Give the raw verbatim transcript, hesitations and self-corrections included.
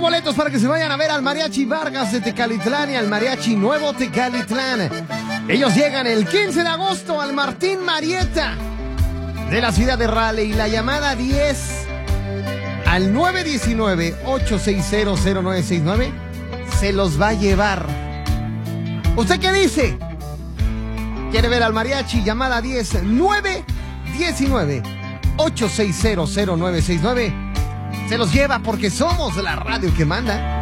boletos para que se vayan a ver al Mariachi Vargas de Tecalitlán y al Mariachi Nuevo Tecalitlán. Ellos llegan el quince de agosto al Martín Marietta de la ciudad de Raleigh. La llamada diez al nueve uno nueve, ocho seis cero, cero nueve seis nueve se los va a llevar. ¿Usted qué dice? ¿Quiere ver al mariachi? Llamada diez, nueve uno nueve, ocho seis cero, cero nueve seis nueve. Se los lleva porque somos la radio que manda.